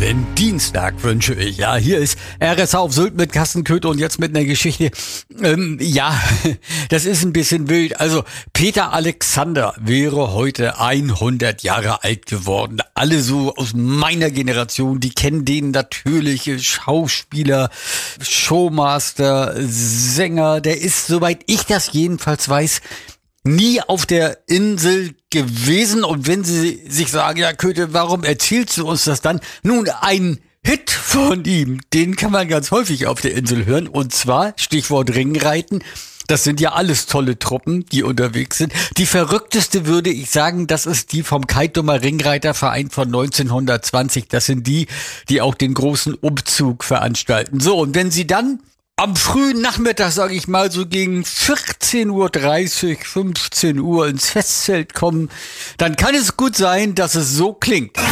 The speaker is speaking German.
Schönen Dienstag wünsche ich. Ja, hier ist RSH auf Sylt mit Carsten Köther und jetzt mit einer Geschichte. Ja, das ist ein bisschen wild. Also Peter Alexander wäre heute 100 Jahre alt geworden. Alle so aus meiner Generation, die kennen den natürlich. Schauspieler, Showmaster, Sänger. Der ist, soweit ich das jedenfalls weiß, nie auf der Insel gewesen. Und wenn Sie sich sagen, ja Köther, warum erzählst du uns das dann? Nun, ein Hit von ihm, den kann man ganz häufig auf der Insel hören. Und zwar, Stichwort Ringreiten, das sind ja alles tolle Truppen, die unterwegs sind. Die verrückteste würde ich sagen, das ist die vom Kitedomer Ringreiterverein von 1920. Das sind die, die auch den großen Umzug veranstalten. So, und wenn Sie dann am frühen Nachmittag, sage ich mal, so gegen 14:30 Uhr, 15 Uhr ins Festzelt kommen, dann kann es gut sein, dass es so klingt.